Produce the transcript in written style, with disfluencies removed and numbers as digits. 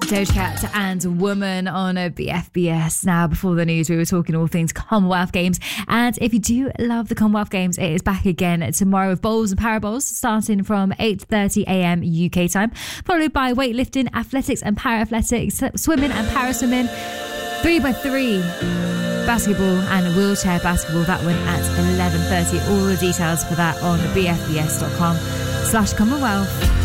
Doja Cat and Woman on a BFBS. Now, before the news, we were talking all things Commonwealth Games. And if you do love the Commonwealth Games, it is back again tomorrow with bowls and parabowls starting from 8:30am UK time, followed by weightlifting, athletics and para-athletics, swimming and para-swimming, 3x3, basketball and wheelchair basketball. That one at 11:30. All the details for that on bfbs.com/Commonwealth.